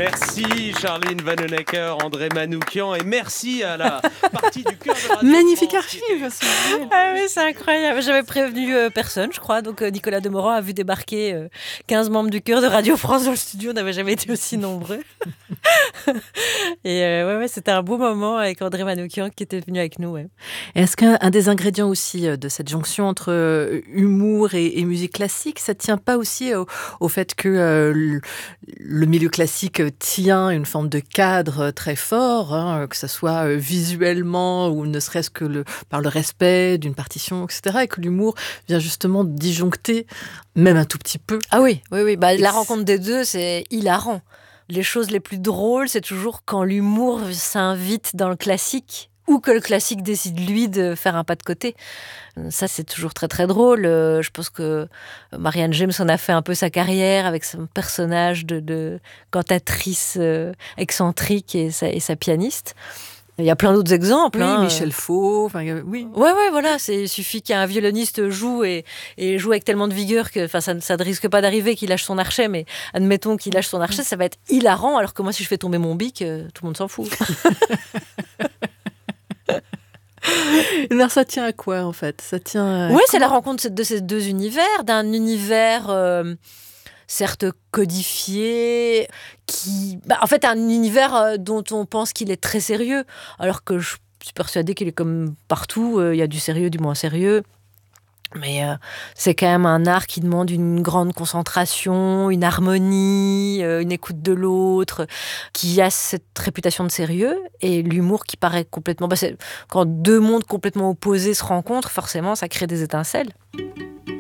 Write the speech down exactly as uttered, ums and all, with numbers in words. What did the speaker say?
Merci Charline Vanhoenacker, André Manoukian, et merci à la partie du cœur de Radio Magnifique France, archive, c'est génial. Ah oui, c'est incroyable. J'avais prévenu euh, personne, je crois. Donc euh, Nicolas Demorand a vu débarquer euh, quinze membres du chœur de Radio France dans le studio. On n'avait jamais été aussi nombreux. Et euh, ouais, ouais, c'était un beau moment avec André Manoukian qui était venu avec nous. Ouais. Et est-ce qu'un un des ingrédients aussi de cette jonction entre euh, humour et, et musique classique, ça ne tient pas aussi au, au fait que euh, le, le milieu classique tient une forme de cadre très fort, hein, que ce soit visuellement ou ne serait-ce que le, par le respect d'une partition, et cetera, et que l'humour vient justement disjoncter, même un tout petit peu. Ah oui, oui, oui. Bah, la rencontre des deux, c'est hilarant. Les choses les plus drôles, c'est toujours quand l'humour s'invite dans le classique ou que le classique décide, lui, de faire un pas de côté. Ça, c'est toujours très, très drôle. Je pense que Marianne James en a fait un peu sa carrière avec son personnage de, de cantatrice excentrique et sa, et sa pianiste. Il y a plein d'autres exemples. Oui, hein. Michel Faux. Enfin, oui. Ouais, ouais, voilà. Il suffit qu'un violoniste joue et, et joue avec tellement de vigueur que ça, ça ne risque pas d'arriver qu'il lâche son archet, mais admettons qu'il lâche son archet, ça va être hilarant, alors que moi, si je fais tomber mon bic, tout le monde s'en fout. Alors, ça tient à quoi, en fait? Ça tient. Oui, c'est la rencontre de ces deux univers, d'un univers euh, certes codifié, qui, bah, en fait, un univers euh, dont on pense qu'il est très sérieux, alors que je suis persuadée qu'il est comme partout. Il euh, y a du sérieux, du moins sérieux. Mais euh, c'est quand même un art qui demande une grande concentration, une harmonie, euh, une écoute de l'autre, qui a cette réputation de sérieux, et l'humour qui paraît complètement... Bah c'est, quand deux mondes complètement opposés se rencontrent, forcément, ça crée des étincelles.